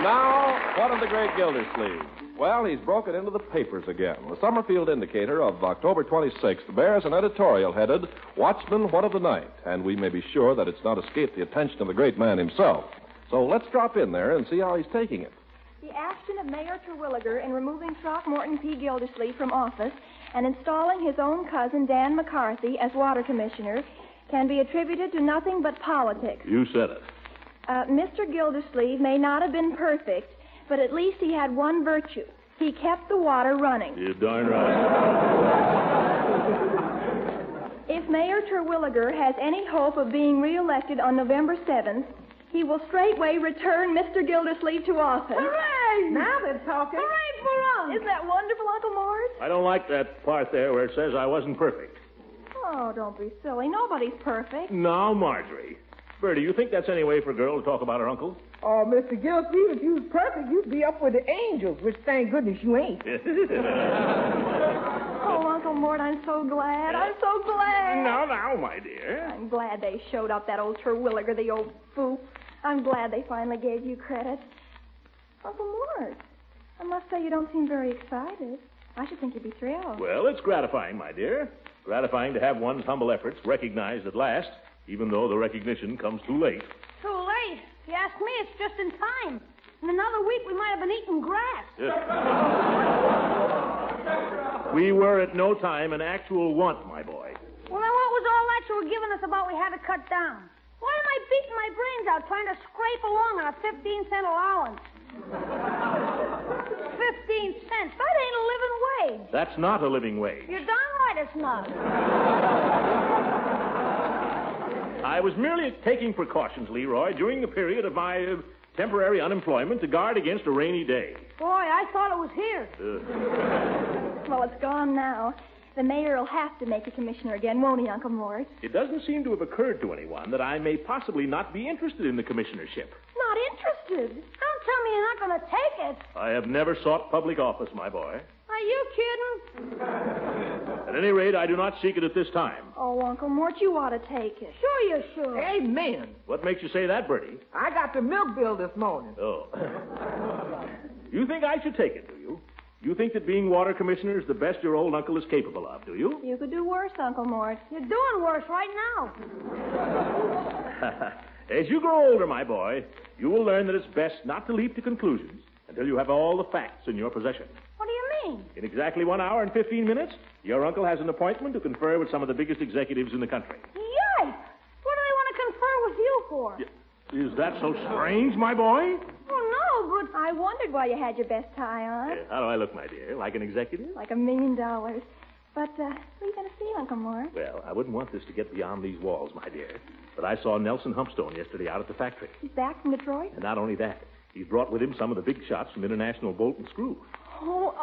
now, what of the great Gildersleeve? Well, he's broken into the papers again. The Summerfield Indicator of October 26th bears an editorial headed, Watchman, What of the Night? And we may be sure that it's not escaped the attention of the great man himself. So let's drop in there and see how he's taking it. The action of Mayor Terwilliger in removing Throckmorton P. Gildersleeve from office and installing his own cousin, Dan McCarthy, as water commissioner can be attributed to nothing but politics. You said it. Mr. Gildersleeve may not have been perfect, but at least he had one virtue. He kept the water running. You're darn right. If Mayor Terwilliger has any hope of being reelected on November 7th, he will straightway return Mr. Gildersleeve to office. Hooray! Now they're talking. Hooray for us! Isn't that wonderful, Uncle Mort? I don't like that part there where it says I wasn't perfect. Oh, don't be silly. Nobody's perfect. Now, Marjorie. Bertie, you think that's any way for a girl to talk about her uncle? Oh, Mr. Gildersleeve, if you was perfect, you'd be up with the angels, which thank goodness you ain't. Oh, Uncle Mort, I'm so glad. I'm so glad. Now, my dear. I'm glad they showed up, that old Terwilliger, the old fool. I'm glad they finally gave you credit. Uncle Mort, I must say you don't seem very excited. I should think you'd be thrilled. Well, it's gratifying, my dear. Gratifying to have one's humble efforts recognized at last, even though the recognition comes too late. Too late? If you ask me, it's just in time. In another week, we might have been eating grass. We were at no time an actual want, my boy. Well, then what was all that you were giving us about we had to cut down? Why am I beating my brains out trying to scrape along on a 15-cent allowance? 15 cents? That ain't a living wage. That's not a living wage. You're darn right it's not. I was merely taking precautions, Leroy, during the period of my temporary unemployment to guard against a rainy day. Boy, I thought it was here. Well, it's gone now. The mayor will have to make a commissioner again, won't he, Uncle Mort? It doesn't seem to have occurred to anyone that I may possibly not be interested in the commissionership. Not interested? Don't tell me you're not going to take it. I have never sought public office, my boy. Are you kidding? At any rate, I do not seek it at this time. Oh, Uncle Mort, you ought to take it. Sure you should. Amen. What makes you say that, Bertie? I got the milk bill this morning. Oh. You think I should take it, do you? You think that being water commissioner is the best your old uncle is capable of, do you? You could do worse, Uncle Mort. You're doing worse right now. As you grow older, my boy, you will learn that it's best not to leap to conclusions until you have all the facts in your possession. What do you mean? In exactly 1 hour and 15 minutes, your uncle has an appointment to confer with some of the biggest executives in the country. Yikes! What do they want to confer with you for? Is that so strange, my boy? Oh, no, but... I wondered why you had your best tie on. How do I look, my dear? Like an executive? Like $1 million. But, what are you going to see, Uncle Mort? Well, I wouldn't want this to get beyond these walls, my dear. But I saw Nelson Humpstone yesterday out at the factory. He's back from Detroit? And not only that, he's brought with him some of the big shots from International Bolt and Screw. Oh,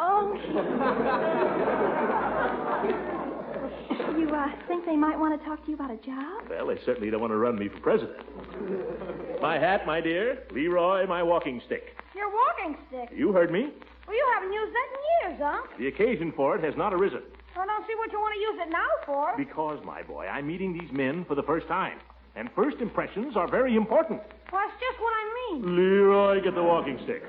You, think they might want to talk to you about a job? Well, they certainly don't want to run me for president. My hat, my dear. Leroy, my walking stick. Your walking stick? You heard me. Well, you haven't used that in years, huh? The occasion for it has not arisen. I don't see what you want to use it now for. Because, my boy, I'm meeting these men for the first time. And first impressions are very important. Well, that's just what I mean. Leroy, get the walking stick.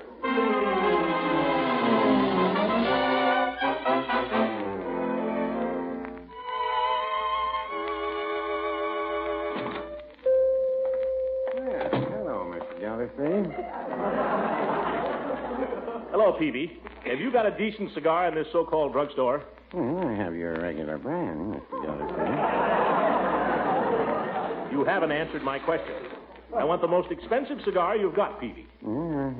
Hello, Peavy. Have you got a decent cigar in this so-called drugstore? Well, I have your regular brand, Mr. Gildersleeve. You haven't answered my question. I want the most expensive cigar you've got, Peavy.